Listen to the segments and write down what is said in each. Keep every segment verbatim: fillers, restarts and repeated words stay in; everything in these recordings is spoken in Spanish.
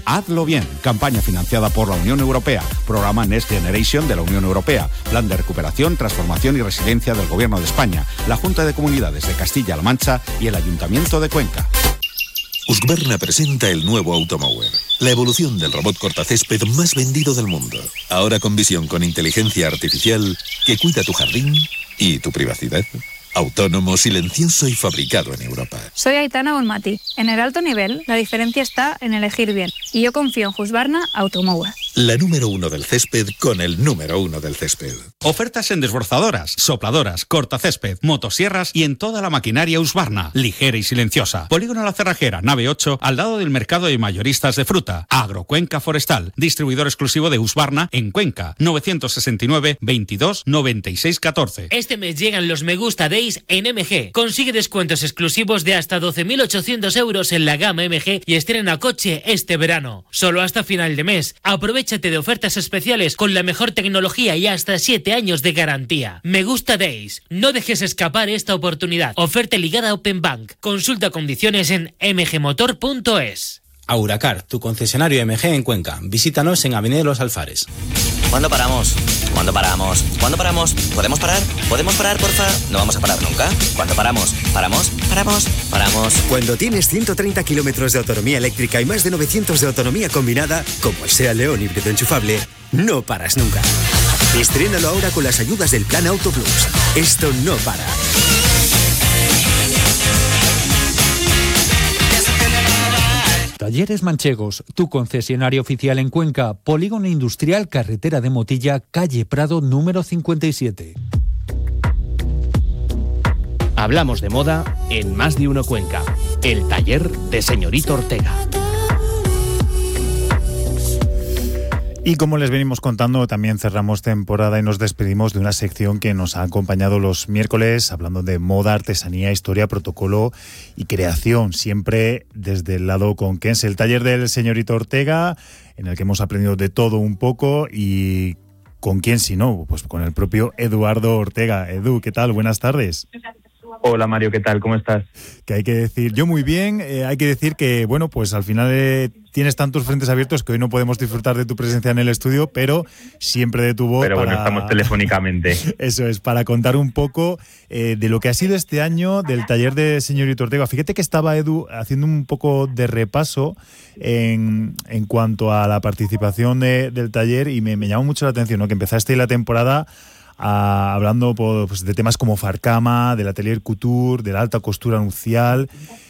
Hazlo bien. Campaña financiada por la Unión Europea. Programa Next Generation de la Unión Europea. Plan de recuperación, transformación y resiliencia del Gobierno de España, la Junta de Comunidades de Castilla-La Mancha y el Ayuntamiento de Cuenca. Husqvarna presenta el nuevo Automower, la evolución del robot cortacésped más vendido del mundo. Ahora con visión con inteligencia artificial que cuida tu jardín y tu privacidad. Autónomo, silencioso y fabricado en Europa. Soy Aitana Bonmati. En el alto nivel, la diferencia está en elegir bien. Y yo confío en Husqvarna Automower. La número uno del césped con el número uno del césped. Ofertas en desbrozadoras, sopladoras, cortacésped, motosierras y en toda la maquinaria Husqvarna. Ligera y silenciosa. Polígono La Cerrajera, nave ocho, al lado del mercado de mayoristas de fruta. Agrocuenca Forestal. Distribuidor exclusivo de Husqvarna en Cuenca. novecientos sesenta y nueve, veintidós, noventa y seis, catorce. Este mes llegan los Me Gusta Days en M G. Consigue descuentos exclusivos de hasta doce mil ochocientos euros en la gama M G y estrena coche este verano. Solo hasta final de mes. Aprovechate de ofertas especiales con la mejor tecnología y hasta siete años de garantía. Me Gusta Days. No dejes escapar esta oportunidad. Oferta ligada a Open Bank. Consulta condiciones en m g motor punto es. Auracar, tu concesionario M G en Cuenca. Visítanos en Avenida de los Alfares. ¿Cuándo paramos? ¿Cuándo paramos? ¿Cuándo paramos? ¿Podemos parar? ¿Podemos parar, porfa? No vamos a parar nunca. ¿Cuándo paramos? ¿Paramos? ¿Paramos? ¿Paramos? Cuando tienes ciento treinta kilómetros de autonomía eléctrica y más de novecientos de autonomía combinada, como el SEAT León híbrido enchufable, no paras nunca. Estrénalo ahora con las ayudas del Plan Auto Plus. Esto no para. Talleres Manchegos, tu concesionario oficial en Cuenca, Polígono Industrial, Carretera de Motilla, calle Prado número cincuenta y siete. Hablamos de moda en Más de Uno Cuenca, el taller de Señorito Ortega. Y como les venimos contando, también cerramos temporada y nos despedimos de una sección que nos ha acompañado los miércoles, hablando de moda, artesanía, historia, protocolo y creación, siempre desde el lado conquense. El taller del Señorito Ortega, en el que hemos aprendido de todo un poco, y ¿con quién si no? Pues con el propio Eduardo Ortega. Edu, ¿qué tal? Buenas tardes. Hola Mario, ¿qué tal? ¿Cómo estás? Que hay que decir, yo muy bien, eh, hay que decir que, bueno, pues al final eh, tienes tantos frentes abiertos que hoy no podemos disfrutar de tu presencia en el estudio, pero siempre de tu voz. Pero bueno, para... estamos telefónicamente. Eso es, para contar un poco eh, de lo que ha sido este año del taller de Señorito Ortega. Fíjate que estaba Edu haciendo un poco de repaso en, en cuanto a la participación de, del taller y me, me llamó mucho la atención, ¿no? Que empezaste la temporada A, hablando pues, de temas como Farcama, del Atelier Couture, de la alta costura nupcial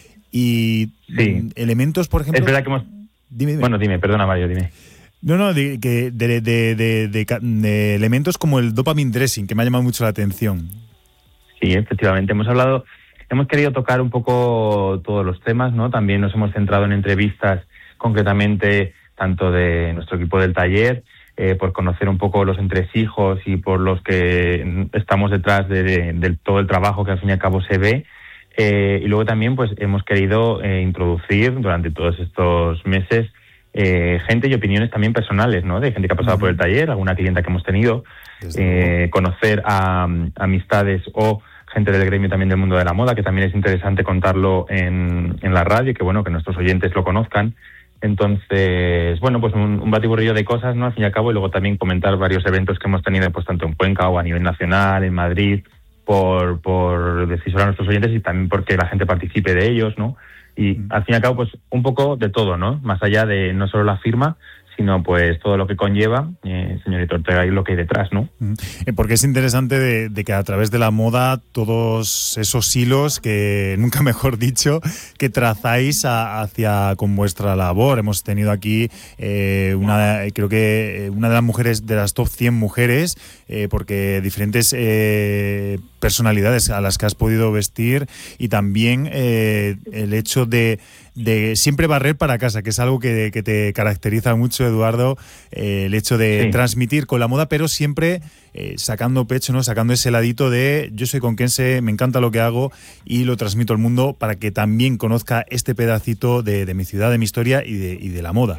y sí. elementos, por ejemplo... Es verdad que hemos... Dime, dime. Bueno, dime, perdona Mario, dime. No, no, de, de, de, de, de, de, de elementos como el dopamine dressing, que me ha llamado mucho la atención. Sí, efectivamente, hemos hablado, hemos querido tocar un poco todos los temas, ¿no? También nos hemos centrado en entrevistas concretamente tanto de nuestro equipo del taller, Eh, por conocer un poco los entresijos y por los que estamos detrás de, de, de todo el trabajo que al fin y al cabo se ve. Eh, y luego también pues hemos querido eh, introducir durante todos estos meses eh, gente y opiniones también personales, ¿no? De gente que ha pasado uh-huh. por el taller, alguna clienta que hemos tenido, eh, conocer a, a amistades o gente del gremio también del mundo de la moda, que también es interesante contarlo en, en la radio y que bueno, que nuestros oyentes lo conozcan. Entonces, bueno, pues un, un batiburrillo de cosas, ¿no? Al fin y al cabo, y luego también comentar varios eventos que hemos tenido, pues tanto en Cuenca o a nivel nacional, en Madrid, por, por decir a nuestros oyentes y también porque la gente participe de ellos, ¿no? Y mm. al fin y al cabo, pues un poco de todo, ¿no? Más allá de no solo la firma, sino pues todo lo que conlleva, eh, Señorito Ortega, y lo que hay detrás, ¿no? Porque es interesante de, de que a través de la moda todos esos hilos, que nunca mejor dicho, que trazáis a, hacia con vuestra labor. Hemos tenido aquí eh, una, creo que una de las mujeres, de las top cien mujeres, eh, porque diferentes eh, personalidades a las que has podido vestir y también eh, el hecho de de siempre barrer para casa, que es algo que, que te caracteriza mucho, Eduardo, eh, el hecho de sí. transmitir con la moda, pero siempre eh, sacando pecho, ¿no? Sacando ese ladito de yo soy conquense, me encanta lo que hago y lo transmito al mundo para que también conozca este pedacito de, de mi ciudad, de mi historia y de, y de la moda.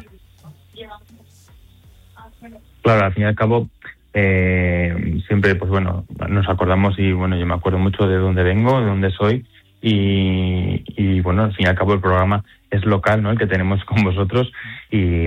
Claro, al fin y al cabo, eh, siempre, pues bueno, nos acordamos y bueno, yo me acuerdo mucho de dónde vengo, de dónde soy. Y, y bueno, al fin y al cabo el programa es local, ¿no? El que tenemos con vosotros y